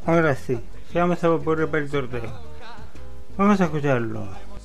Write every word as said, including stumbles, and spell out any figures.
Ahora sí, ya vamos a por el sorteo. Vamos a escucharlo.